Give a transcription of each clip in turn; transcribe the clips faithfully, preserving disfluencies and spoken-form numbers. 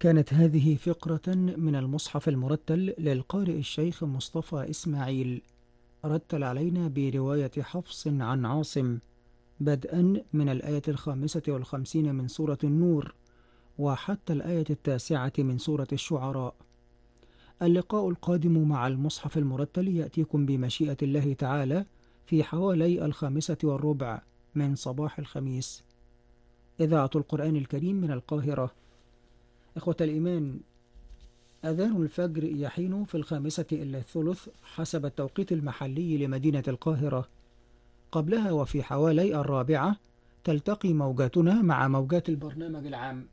كانت هذه فقرة من المصحف المرتل للقارئ الشيخ مصطفى إسماعيل، رتل علينا برواية حفص عن عاصم، بدءا من الآية الخامسة والخمسين من سورة النور وحتى الآية التاسعة من سورة الشعراء. اللقاء القادم مع المصحف المرتل يأتيكم بمشيئة الله تعالى في حوالي الخامسة والربع من صباح الخميس. إذاعة القرآن الكريم من القاهرة. إخوة الإيمان، أذان الفجر يحين في الخامسة إلا الثلث حسب التوقيت المحلي لمدينة القاهرة. قبلها وفي حوالي الرابعة تلتقي موجاتنا مع موجات البرنامج العام.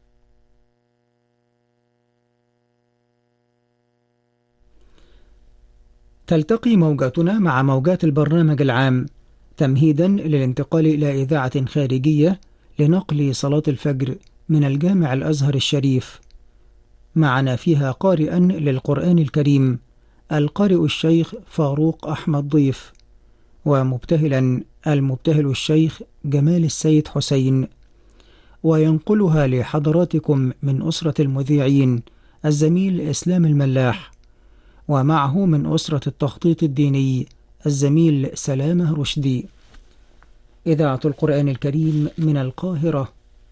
تلتقي موجاتنا مع موجات البرنامج العام تمهيدا للانتقال إلى إذاعة خارجية لنقل صلاة الفجر من الجامع الأزهر الشريف. معنا فيها قارئا للقرآن الكريم القارئ الشيخ فاروق أحمد ضيف، ومبتهلا المبتهل الشيخ جمال السيد حسين، وينقلها لحضراتكم من أسرة المذيعين الزميل إسلام الملاح، ومعه من أسرة التخطيط الديني الزميل سلامة رشدي. إذاعة القرآن الكريم من القاهرة.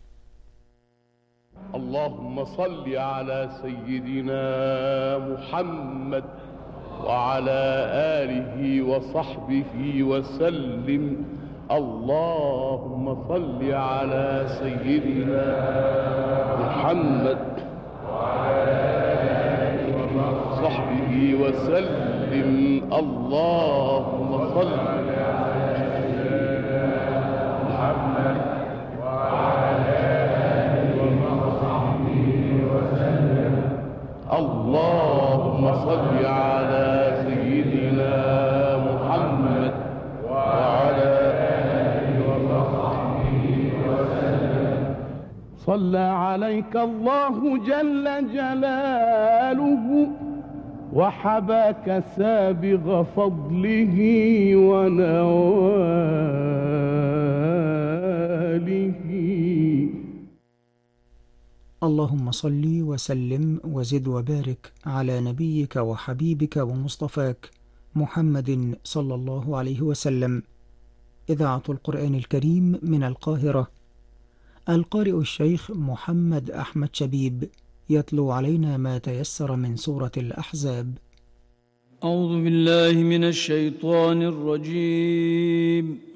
اللهم صل على سيدنا محمد وعلى آله وصحبه وسلم. اللهم صل على سيدنا محمد وعلى آله وصحبه وسلم. اللهم صل على سيدنا محمد وعلى آله وصحبه وسلم. اللهم صل على سيدنا محمد وعلى آله وصحبه وسلم. صلى عليك الله جل جلاله وحباك سابغ فضله ونواله. اللهم صل وسلم وزد وبارك على نبيك وحبيبك ومصطفاك محمد صلى الله عليه وسلم. إذاعة القرآن الكريم من القاهرة. القارئ الشيخ محمد أحمد شبيب يتلو علينا ما تيسر من سورة الأحزاب. أعوذ بالله من الشيطان الرجيم.